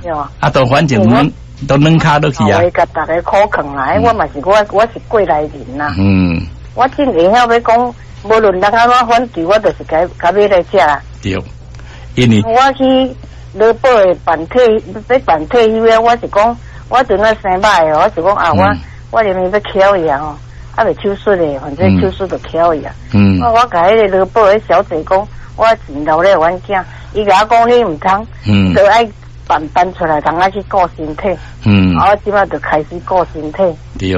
啊，都反正都软卡落去啊。 我甲大家苦劝啦，我嘛是我是过来人呐。我真会晓要讲，无论哪个我反对，我就是甲要来食啦。 对，因为我去劳保的办退休啊，我是讲，我阵个生歹哦，我是讲啊，我连要翘伊啊吼，啊未手术的，反正手术就翘伊啊。我甲迄个劳保的小姐讲，我钱留咧阮囝，伊甲我讲你毋通，就爱办出来，通爱去顾身体。我即摆就开始顾身体。 对。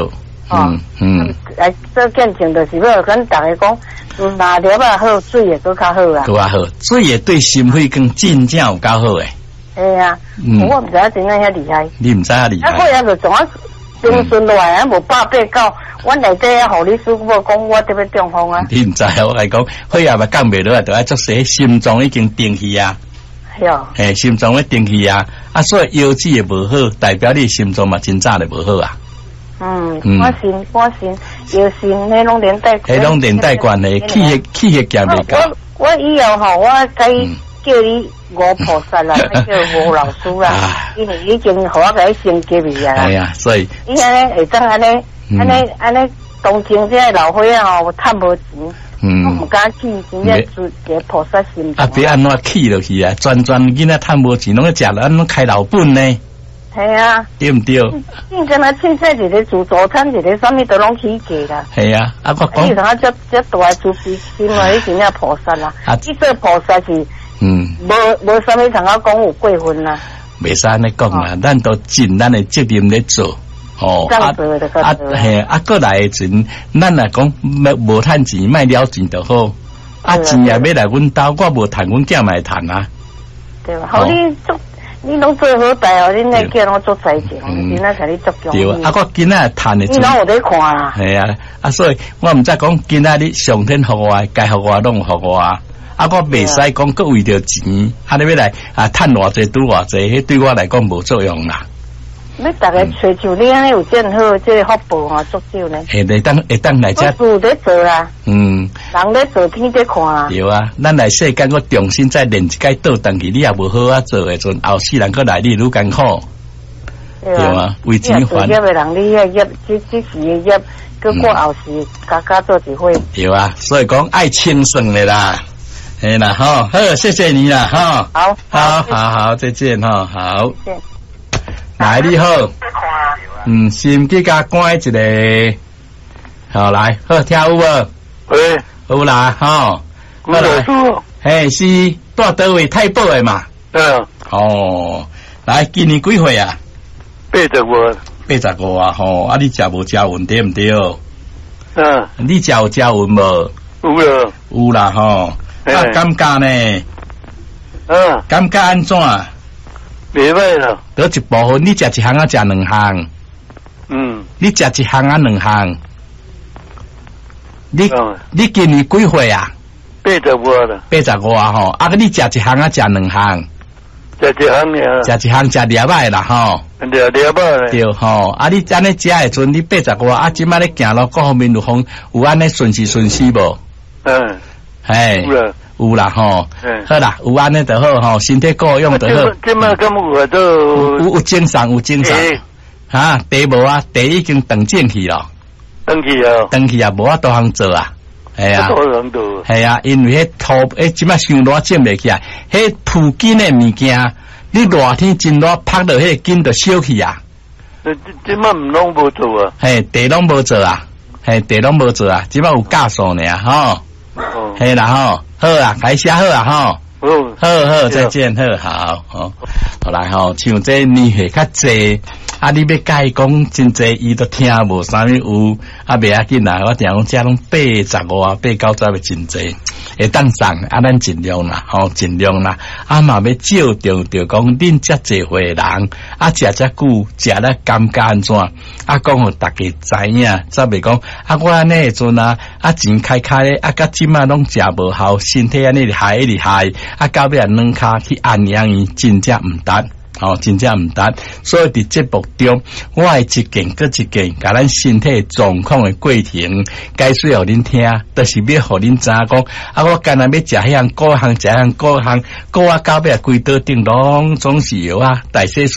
做见证就是要跟大家讲，哪条啊好，水也都较好啊。 对啊好，水也对心肺更真正有够好诶。 系啊，我唔知影真正遐厉害。 你唔知遐厉害？ 啊，我也就从我平顺落来啊，无800到，我内底啊，护理师傅讲我特别中风啊。 你唔知我来讲，血压嘛降袂落来，就爱作些心脏已经停去啊。嘿，心脏咧停去啊，啊，所以腰子也无好，代表你心脏嘛真早就无好啊。我信，腰心迄拢连带关系，气血减袂够。 我以后吼，我该叫你吴菩萨啦，叫吴老师啦，因为已经互我甲伊升级去啊。 系啊，所以你安尼会当安尼，当今这老岁啊，我趁无钱。我唔敢去，真正是个菩萨心。 啊，别安怎起落去啊！专囡仔趁无钱，拢去食了，安怎开老本呢？ 系啊， 对唔对？ 现在嘛，凊彩一个自助餐，一个什么都拢起价啦。 系啊，啊我讲， 你同这大慈悲心啊，你真正菩萨啦。你做菩萨是，无什么同我讲有过分啦。 袂使安尼讲啦，咱都尽咱的责任咧做。过来的钱，咱来讲无趁钱，卖了钱就好。钱也要来阮兜，我无趁，阮囝嘛会趁啊。 对吧？好，你拢做好大哦，恁那囝拢做财政，真正甲你做强。 对啊，我囡仔趁的钱， 你拢有在看啦。 系啊，所以我毋知讲囡仔你上天互我，该互我拢互我。我袂使讲佮为着钱，你要来趁偌济拄偌济，迄对我来讲无作用啦。 你大概找像你安尼有真好，这个福报啊，足少呢。 会当来遮。 有在做啊。 人在做，天在看啊。 对啊，咱来世间我重新再练一届倒转去，你也无好啊做的阵，后世人佮来你愈艰苦。对啊，为钱还。业的人，你业，这是业，佮过后世加做一回。对啊，所以讲爱清爽的啦。嘿啦，好，谢谢你啦，哈。好，再见哈，好。来，你好，先去甲关一个，好来，好听有无？ 喂， 有啦，好来， 嘿，是住倒位太保的嘛？哦，来，今年几岁啊？85啊，吼，啊，你食无食匀对唔对？你食有食匀无？有啦，吼，啊，感觉呢？感觉安怎？ 袂歹啦， 得一部分，你食一项啊，食两项。你食一项啊，两项。你今年几岁啊？85啦。85啊，吼，啊，你食一项啊，食两项。 食一项呀。 食一项食2摆啦，吼。 2摆。 对，吼，啊，你安尼食的阵，你85啊，即摆咧行路各方面有安尼顺时无？嘿。有啦吼，好啦，有安尼就好吼，身体够用就好。 即摆敢有都有精神，哈，茶无啊，茶已经断正去咯。断去啊，无法度通做啊，系啊，系啊，因为迄土即摆伤热整袂起啊，迄附近的物件，你热天真热拍到迄个筋就烧去啊。 即摆毋拢无做啊？ 嘿，茶拢无做啊，茶拢无做啊，即摆有假数呢吼。嘿啦吼。好啊，开写好啊吼，好，再见，好来吼，像这年岁较济，啊，你要甲伊讲真济，伊都听无啥物有，啊，袂要紧啦，我听讲遮拢85啊，80的真济，会当上，啊，咱尽量啦，尽量啦，啊嘛要照着讲恁遮济岁人，啊，食遮久，食了感觉安怎？啊，讲互大家知影，则袂讲啊，我安尼的阵啊，啊钱开咧，啊，甲即马拢食无效，身体安尼厉害，啊，到尾软骹去安养伊，真正毋得。真正毋得，所以伫节目中，我会一件搁一件，甲咱身体状况的过程，解说互恁听，就是要互恁知影讲，啊，我干那要食迄样，各项，各啊到尾规桌顶拢总是药啊，代谢。